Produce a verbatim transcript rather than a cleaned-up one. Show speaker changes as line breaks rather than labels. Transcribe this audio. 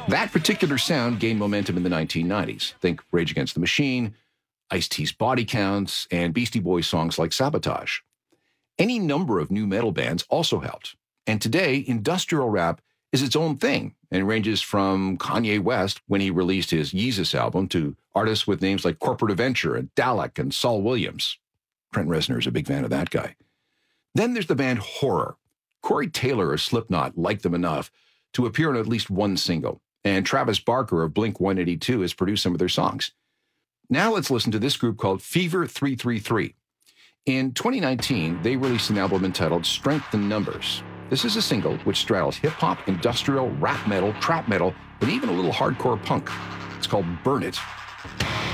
That particular sound gained momentum in the nineteen nineties. Think Rage Against the Machine, Ice-T's Body Counts, and Beastie Boys songs like Sabotage. Any number of new metal bands also helped. And today, industrial rap is its own thing, and it ranges from Kanye West, when he released his Yeezus album, to artists with names like Corporate Adventure and Dalek and Saul Williams. Trent Reznor is a big fan of that guy. Then there's the band Horror. Corey Taylor of Slipknot liked them enough to appear on at least one single, and Travis Barker of Blink one eighty-two has produced some of their songs. Now let's listen to this group called Fever three three three. In twenty nineteen, they released an album entitled Strength in Numbers. This is a single which straddles hip-hop, industrial, rap metal, trap metal, and even a little hardcore punk. It's called Burn It.